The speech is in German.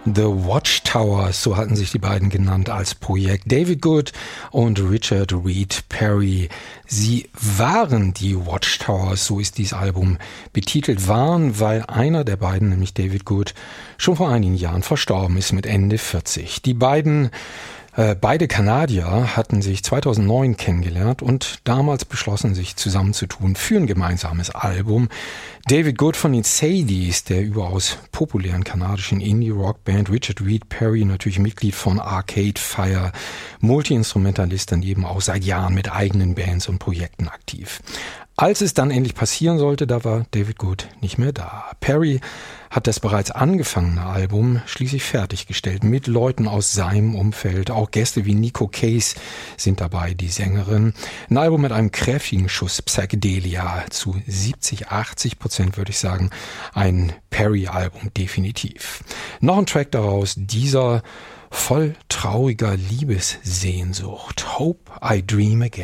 The Watchtower, so hatten sich die beiden genannt als Projekt. David Good und Richard Reed Parry. Sie waren die Watchtowers, so ist dieses Album betitelt, weil einer der beiden, nämlich David Good, schon vor einigen Jahren verstorben ist mit Ende 40. Die beide Kanadier hatten sich 2009 kennengelernt und damals beschlossen, sich zusammenzutun für ein gemeinsames Album. David Good von den Sadies, der überaus populären kanadischen Indie-Rock-Band, Richard Reed Parry, natürlich Mitglied von Arcade Fire, Multi-Instrumentalist, daneben auch seit Jahren mit eigenen Bands und Projekten aktiv. Als es dann endlich passieren sollte, da war David Good nicht mehr da. Parry hat das bereits angefangene Album schließlich fertiggestellt mit Leuten aus seinem Umfeld. Auch Gäste wie Nico Case sind dabei, die Sängerin. Ein Album mit einem kräftigen Schuss Psychedelia, zu 70-80% würde ich sagen. Ein Parry-Album definitiv. Noch ein Track daraus, dieser voll trauriger Liebessehnsucht. Hope I Dream Again.